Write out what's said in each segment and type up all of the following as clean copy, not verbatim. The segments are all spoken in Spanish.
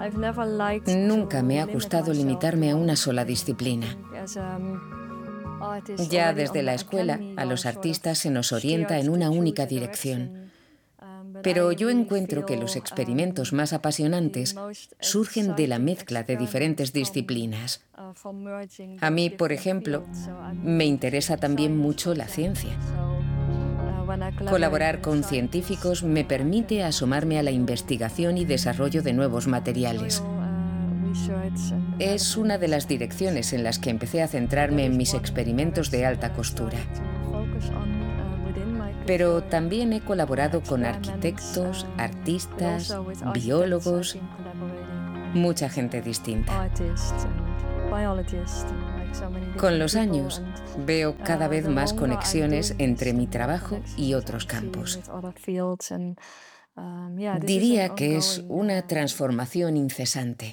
Nunca me ha gustado limitarme a una sola disciplina. Ya desde la escuela, a los artistas se nos orienta en una única dirección. Pero yo encuentro que los experimentos más apasionantes surgen de la mezcla de diferentes disciplinas. A mí, por ejemplo, me interesa también mucho la ciencia. Colaborar con científicos me permite asomarme a la investigación y desarrollo de nuevos materiales. Es una de las direcciones en las que empecé a centrarme en mis experimentos de alta costura. Pero también he colaborado con arquitectos, artistas, biólogos, mucha gente distinta. Con los años, veo cada vez más conexiones entre mi trabajo y otros campos. Diría que es una transformación incesante.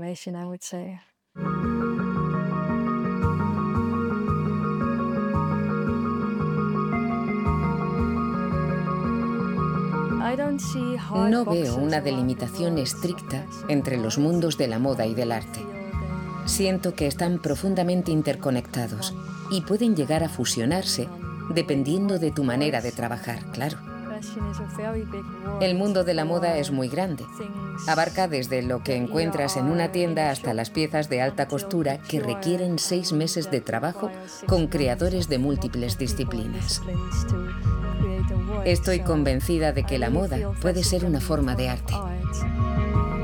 No veo una delimitación estricta entre los mundos de la moda y del arte. Siento que están profundamente interconectados y pueden llegar a fusionarse dependiendo de tu manera de trabajar, claro. El mundo de la moda es muy grande. Abarca desde lo que encuentras en una tienda hasta las piezas de alta costura que requieren 6 meses de trabajo con creadores de múltiples disciplinas. Estoy convencida de que la moda puede ser una forma de arte.